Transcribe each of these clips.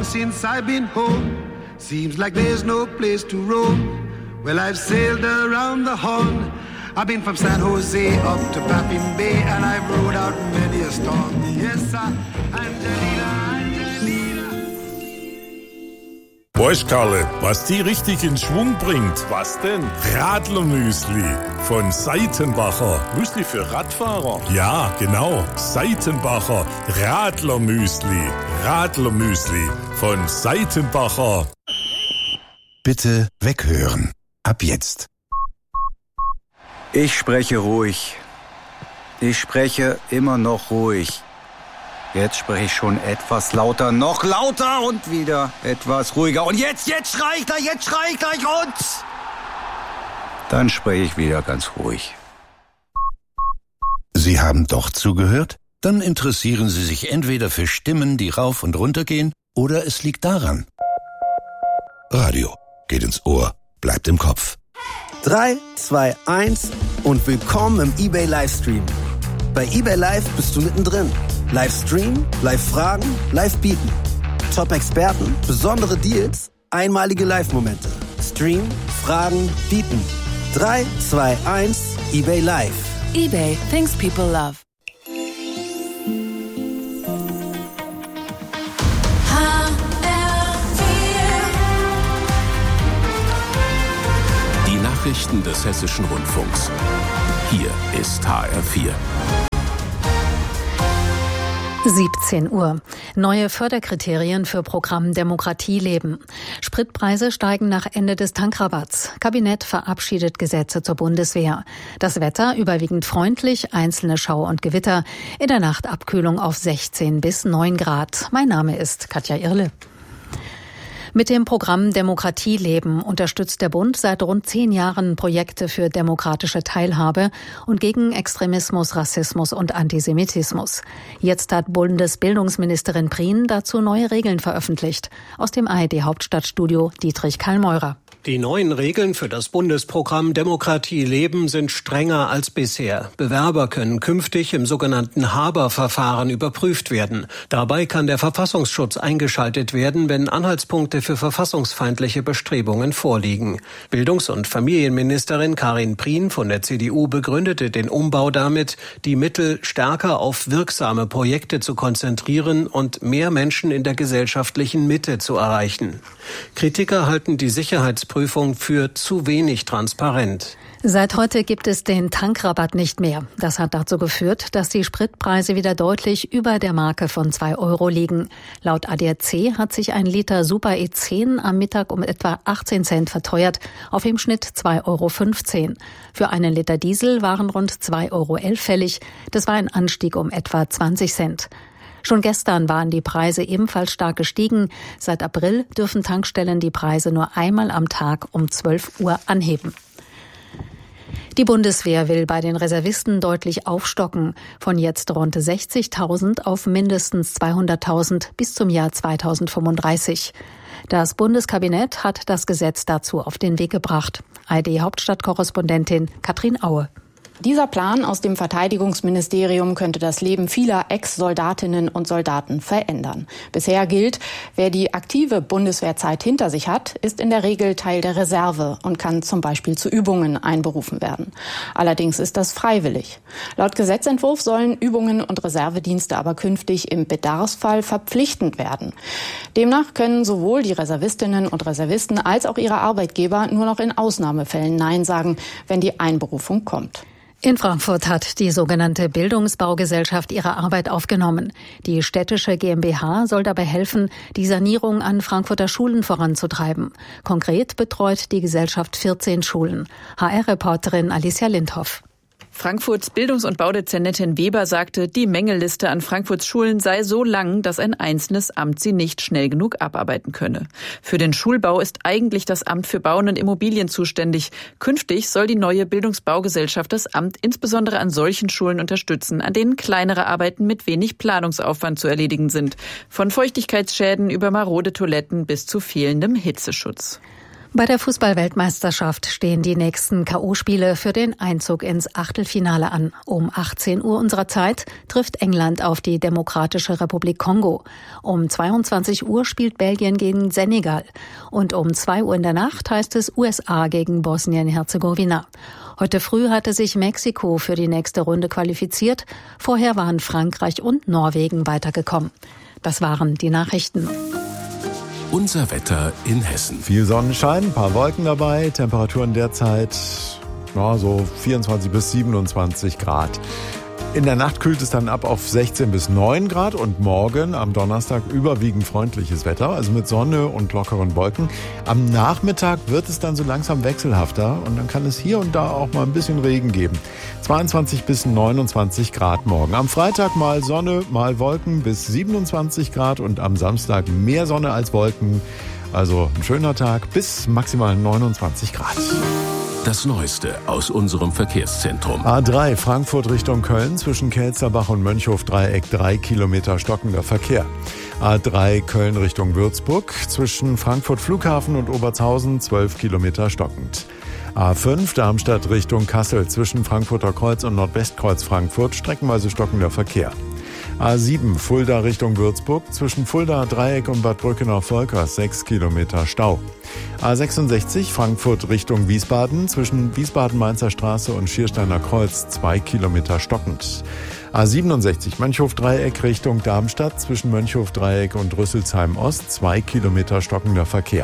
since I've been home. Seems like there's no place to roam. Well, I've sailed around the Horn. I've been from San Jose up to Baffin Bay, and I've rode out many a storm. Yes, sir, Angelina. Bosch, Karle, was die richtig in Schwung bringt. Was denn? Radlermüsli von Seitenbacher. Müsli für Radfahrer? Ja, genau. Seitenbacher Radlermüsli. Radlermüsli von Seitenbacher. Bitte weghören. Ab jetzt. Ich spreche ruhig. Ich spreche immer noch ruhig. Jetzt spreche ich schon etwas lauter, noch lauter und wieder etwas ruhiger. Und jetzt schrei ich gleich und... Dann spreche ich wieder ganz ruhig. Sie haben doch zugehört? Dann interessieren Sie sich entweder für Stimmen, die rauf und runter gehen, oder es liegt daran. Radio geht ins Ohr, bleibt im Kopf. 3, 2, 1 und willkommen im eBay Livestream. Bei eBay Live bist du mittendrin. Livestream, Live-Fragen, Live-Bieten. Top-Experten, besondere Deals, einmalige Live-Momente. Stream, Fragen, Bieten. 3, 2, 1, eBay Live. eBay, things people love. Die Nachrichten des Hessischen Rundfunks. Hier ist HR4. 17 Uhr. Neue Förderkriterien für Programm Demokratie leben. Spritpreise steigen nach Ende des Tankrabatts. Kabinett verabschiedet Gesetze zur Bundeswehr. Das Wetter überwiegend freundlich, einzelne Schauer und Gewitter. In der Nacht Abkühlung auf 16 bis 9 Grad. Mein Name ist Katja Irle. Mit dem Programm Demokratie leben unterstützt der Bund seit rund 10 Jahren Projekte für demokratische Teilhabe und gegen Extremismus, Rassismus und Antisemitismus. Jetzt hat Bundesbildungsministerin Prien dazu neue Regeln veröffentlicht. Aus dem ARD-Hauptstadtstudio Dietrich Karl-Meurer. Die neuen Regeln für das Bundesprogramm Demokratie leben sind strenger als bisher. Bewerber können künftig im sogenannten Haber-Verfahren überprüft werden. Dabei kann der Verfassungsschutz eingeschaltet werden, wenn Anhaltspunkte für verfassungsfeindliche Bestrebungen vorliegen. Bildungs- und Familienministerin Karin Prien von der CDU begründete den Umbau damit, die Mittel stärker auf wirksame Projekte zu konzentrieren und mehr Menschen in der gesellschaftlichen Mitte zu erreichen. Kritiker halten die Sicherheitsprüfung für zu wenig transparent. Seit heute gibt es den Tankrabatt nicht mehr. Das hat dazu geführt, dass die Spritpreise wieder deutlich über der Marke von 2 Euro liegen. Laut ADAC hat sich ein Liter Super E10 am Mittag um etwa 18 Cent verteuert, auf im Schnitt 2,15 Euro. Für einen Liter Diesel waren rund 2,11 Euro fällig. Das war ein Anstieg um etwa 20 Cent. Schon gestern waren die Preise ebenfalls stark gestiegen. Seit April dürfen Tankstellen die Preise nur einmal am Tag um 12 Uhr anheben. Die Bundeswehr will bei den Reservisten deutlich aufstocken. Von jetzt rund 60.000 auf mindestens 200.000 bis zum Jahr 2035. Das Bundeskabinett hat das Gesetz dazu auf den Weg gebracht. ARD-Hauptstadtkorrespondentin Katrin Aue. Dieser Plan aus dem Verteidigungsministerium könnte das Leben vieler Ex-Soldatinnen und Soldaten verändern. Bisher gilt, wer die aktive Bundeswehrzeit hinter sich hat, ist in der Regel Teil der Reserve und kann zum Beispiel zu Übungen einberufen werden. Allerdings ist das freiwillig. Laut Gesetzentwurf sollen Übungen und Reservedienste aber künftig im Bedarfsfall verpflichtend werden. Demnach können sowohl die Reservistinnen und Reservisten als auch ihre Arbeitgeber nur noch in Ausnahmefällen Nein sagen, wenn die Einberufung kommt. In Frankfurt hat die sogenannte Bildungsbaugesellschaft ihre Arbeit aufgenommen. Die städtische GmbH soll dabei helfen, die Sanierung an Frankfurter Schulen voranzutreiben. Konkret betreut die Gesellschaft 14 Schulen. HR-Reporterin Alicia Lindhoff. Frankfurts Bildungs- und Baudezernentin Weber sagte, die Mängelliste an Frankfurts Schulen sei so lang, dass ein einzelnes Amt sie nicht schnell genug abarbeiten könne. Für den Schulbau ist eigentlich das Amt für Bauen und Immobilien zuständig. Künftig soll die neue Bildungsbaugesellschaft das Amt insbesondere an solchen Schulen unterstützen, an denen kleinere Arbeiten mit wenig Planungsaufwand zu erledigen sind. Von Feuchtigkeitsschäden über marode Toiletten bis zu fehlendem Hitzeschutz. Bei der Fußball-Weltmeisterschaft stehen die nächsten K.O.-Spiele für den Einzug ins Achtelfinale an. Um 18 Uhr unserer Zeit trifft England auf die Demokratische Republik Kongo. Um 22 Uhr spielt Belgien gegen Senegal. Und um 2 Uhr in der Nacht heißt es USA gegen Bosnien-Herzegowina. Heute früh hatte sich Mexiko für die nächste Runde qualifiziert. Vorher waren Frankreich und Norwegen weitergekommen. Das waren die Nachrichten. Unser Wetter in Hessen. Viel Sonnenschein, ein paar Wolken dabei, Temperaturen derzeit so 24 bis 27 Grad. In der Nacht kühlt es dann ab auf 16 bis 9 Grad und morgen am Donnerstag überwiegend freundliches Wetter, also mit Sonne und lockeren Wolken. Am Nachmittag wird es dann so langsam wechselhafter und dann kann es hier und da auch mal ein bisschen Regen geben. 22 bis 29 Grad morgen. Am Freitag mal Sonne, mal Wolken bis 27 Grad und am Samstag mehr Sonne als Wolken. Also ein schöner Tag bis maximal 29 Grad. Das Neueste aus unserem Verkehrszentrum. A3 Frankfurt Richtung Köln zwischen Kelzerbach und Mönchhof-Dreieck 3 Kilometer stockender Verkehr. A3 Köln Richtung Würzburg zwischen Frankfurt Flughafen und Obertshausen 12 Kilometer stockend. A5 Darmstadt Richtung Kassel zwischen Frankfurter Kreuz und Nordwestkreuz Frankfurt streckenweise stockender Verkehr. A7 Fulda Richtung Würzburg zwischen Fulda Dreieck und Bad Brückenau-Volkers 6 Kilometer Stau. A66 Frankfurt Richtung Wiesbaden zwischen Wiesbaden-Mainzer Straße und Schiersteiner Kreuz 2 Kilometer stockend. A67 Mönchhof-Dreieck Richtung Darmstadt zwischen Mönchhof-Dreieck und Rüsselsheim-Ost 2 Kilometer stockender Verkehr.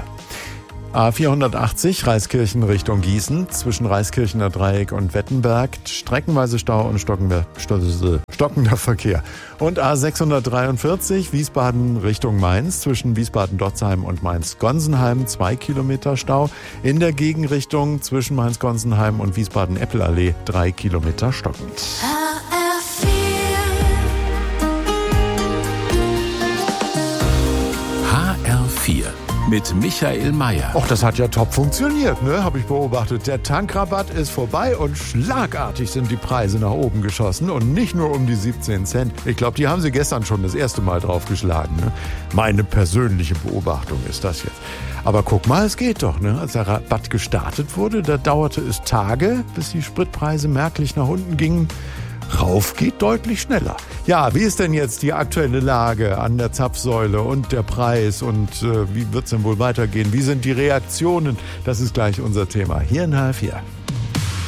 A480 Reiskirchen Richtung Gießen zwischen Reiskirchener Dreieck und Wettenberg streckenweise Stau und stockender Verkehr. Und A643 Wiesbaden Richtung Mainz zwischen Wiesbaden-Dotzheim und Mainz-Gonsenheim 2 Kilometer Stau. In der Gegenrichtung zwischen Mainz-Gonsenheim und Wiesbaden-Eppelallee 3 Kilometer stockend. HR4 mit Michael Mayer. Och, das hat ja top funktioniert, ne? Habe ich beobachtet. Der Tankrabatt ist vorbei und schlagartig sind die Preise nach oben geschossen und nicht nur um die 17 Cent. Ich glaube, die haben sie gestern schon das erste Mal draufgeschlagen, ne? Meine persönliche Beobachtung ist das jetzt. Aber guck mal, es geht doch, ne? Als der Rabatt gestartet wurde, da dauerte es Tage, bis die Spritpreise merklich nach unten gingen. Rauf geht deutlich schneller. Ja, wie ist denn jetzt die aktuelle Lage an der Zapfsäule und der Preis und wie wird es denn wohl weitergehen? Wie sind die Reaktionen? Das ist gleich unser Thema hier in HR4.